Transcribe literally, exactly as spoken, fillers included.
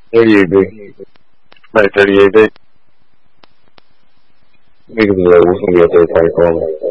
thirty-eight day. Like thirty-eight day. Niggas is like, what's gonna be a third party phone?